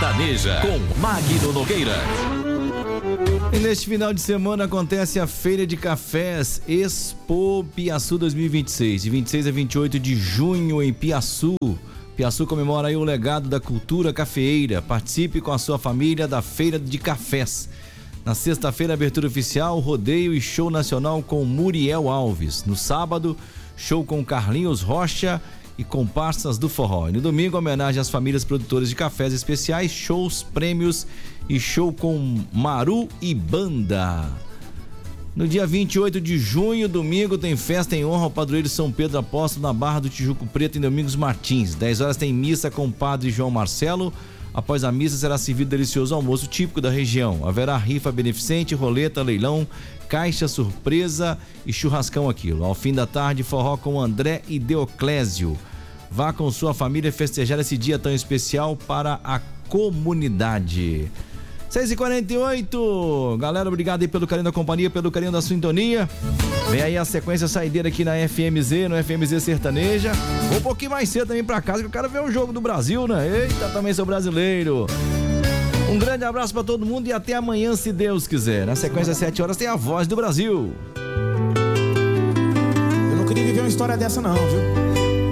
Sertaneja, com Magno Nogueira. E neste final de semana acontece a Feira de Cafés Expo Piaçu 2026, de 26 a 28 de junho em Piaçu. Piaçu comemora aí o legado da cultura cafeeira. Participe com a sua família da Feira de Cafés. Na sexta-feira, abertura oficial, rodeio e show nacional com Muriel Alves. No sábado, show com Carlinhos Rocha e comparsas do forró. E no domingo, homenagem às famílias produtoras de cafés especiais, shows, prêmios e show com Maru e Banda. No dia 28 de junho, domingo, tem festa em honra ao padroeiro São Pedro Apóstolo na Barra do Tijuco Preto, em Domingos Martins. 10 horas tem missa com o padre João Marcelo. Após a missa será servido delicioso almoço típico da região. Haverá rifa beneficente, roleta, leilão, caixa surpresa e churrascão aquilo. Ao fim da tarde, forró com André e Deoclésio. Vá com sua família festejar esse dia tão especial para a comunidade. 6h48, galera, obrigado aí pelo carinho da companhia, pelo carinho da sintonia. Vem aí a sequência saideira aqui na FMZ, no FMZ Sertaneja. Vou um pouquinho mais cedo também pra casa, que eu quero ver o jogo do Brasil, né? Eita, também sou brasileiro. Um grande abraço pra todo mundo e até amanhã, se Deus quiser. Na sequência, às 7 horas, tem a Voz do Brasil. Eu não queria viver uma história dessa não, viu?